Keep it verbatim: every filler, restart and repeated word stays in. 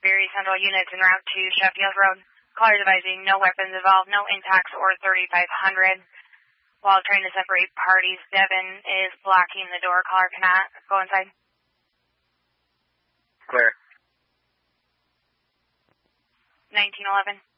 Berry Central units en route to Sheffield Road. Callers advising no weapons involved, no impacts or thirty-five hundred. While trying to separate parties, Devin is blocking the door. Caller cannot go inside. Clear. nineteen eleven.